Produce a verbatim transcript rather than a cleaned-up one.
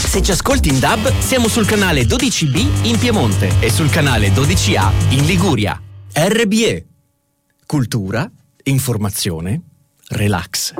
Se ci ascolti in D A B, siamo sul canale dodici B in Piemonte e sul canale dodici A in Liguria. R B E. Cultura, informazione, relax.